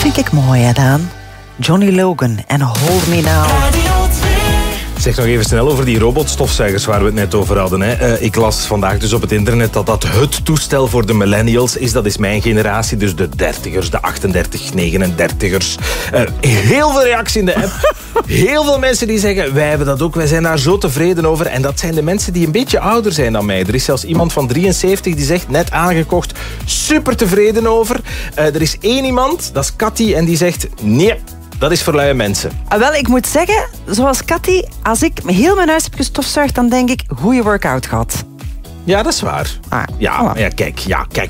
vind ik mooi, hè, Daan? Johnny Logan en Hold Me Now. Zeg nog even snel over die robotstofzuigers waar we het net over hadden. Hè. Ik las vandaag dus op het internet dat het toestel voor de millennials is. Dat is mijn generatie, dus de 30ers, de 38, 39ers. Heel veel reactie in de app. Heel veel mensen die zeggen, wij hebben dat ook, wij zijn daar zo tevreden over. En dat zijn de mensen die een beetje ouder zijn dan mij. Er is zelfs iemand van 73 die zegt, net aangekocht, super tevreden over. Er is één iemand, dat is Cathy, en die zegt, nee, dat is voor luie mensen. Wel, ik moet zeggen, zoals Cathy, als ik heel mijn huis heb gestofzuigd, dan denk ik, goeie workout gehad. Ja, dat is waar. Ja, kijk.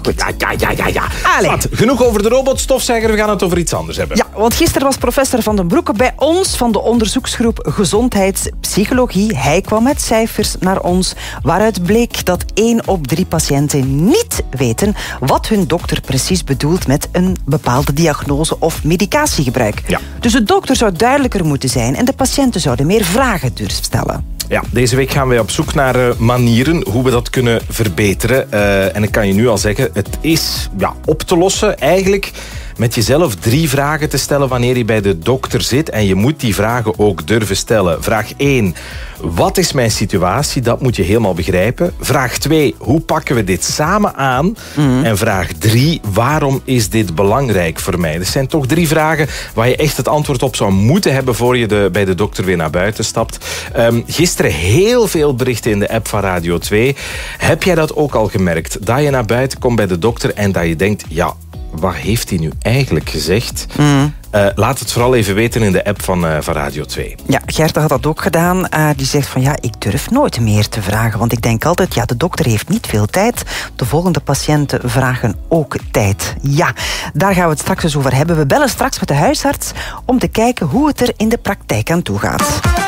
Allee. Wat, genoeg over de robotstofzuiger, we gaan het over iets anders hebben. Ja, want gisteren was professor Van den Broeke bij ons van de onderzoeksgroep Gezondheidspsychologie. Hij kwam met cijfers naar ons waaruit bleek dat 1 op 3 patiënten niet weten wat hun dokter precies bedoelt met een bepaalde diagnose of medicatiegebruik. Ja. Dus de dokter zou duidelijker moeten zijn en de patiënten zouden meer vragen durven stellen. Ja, deze week gaan wij op zoek naar manieren hoe we dat kunnen verbeteren. En ik kan je nu al zeggen, het is op te lossen eigenlijk met jezelf 3 vragen te stellen wanneer je bij de dokter zit. En je moet die vragen ook durven stellen. Vraag 1, wat is mijn situatie? Dat moet je helemaal begrijpen. Vraag 2, hoe pakken we dit samen aan? En vraag 3, waarom is dit belangrijk voor mij? Dat zijn toch 3 vragen waar je echt het antwoord op zou moeten hebben voor je bij de dokter weer naar buiten stapt. Gisteren heel veel berichten in de app van Radio 2. Heb jij dat ook al gemerkt? Dat je naar buiten komt bij de dokter en dat je denkt, ja, wat heeft hij nu eigenlijk gezegd? Laat het vooral even weten in de app van Radio 2. Ja, Gerda had dat ook gedaan. Die zegt van ik durf nooit meer te vragen. Want ik denk altijd, de dokter heeft niet veel tijd. De volgende patiënten vragen ook tijd. Ja, daar gaan we het straks eens over hebben. We bellen straks met de huisarts om te kijken hoe het er in de praktijk aan toe gaat.